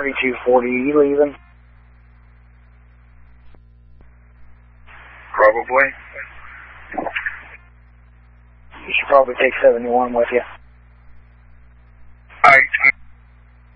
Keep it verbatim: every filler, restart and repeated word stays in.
thirty-two forty, you leaving? Probably. You should probably take seventy-one with you.